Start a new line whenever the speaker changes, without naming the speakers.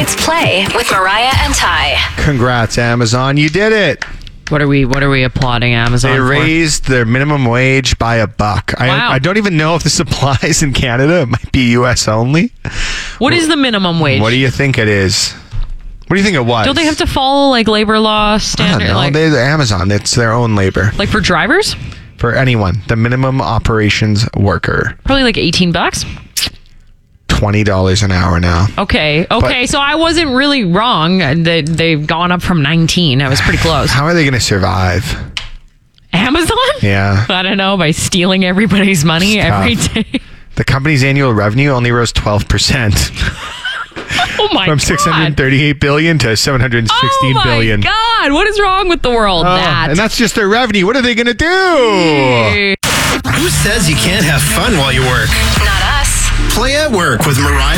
It's Play with Mariah and Ty.
Congrats, Amazon. You did it.
What are we applauding Amazon
They
for?
raised their minimum wage by $1.
Wow.
I don't even know if this applies in Canada. It might be U.S. only.
What is the minimum wage?
What do you think it is? What do you think it was?
Don't they have to follow like labor law
I
standard?
don't know. They're Amazon. It's their own labor.
Like for drivers?
For anyone. The minimum operations worker.
Probably like $18.
$20 an hour now.
Okay.
But-
So I wasn't really wrong. They've gone up from 19. I was pretty close.
How are they going to survive?
Amazon?
Yeah.
I don't know, by stealing everybody's money
It's
every
tough.
day.
The company's annual revenue only rose 12%.
Oh my
From
God.
$638 billion to $716 billion.
Oh my God. What is wrong with the world?
And that's just their revenue. What are they going to do?
Who says you can't have fun while you work?
Not us.
Play at Work with Mariah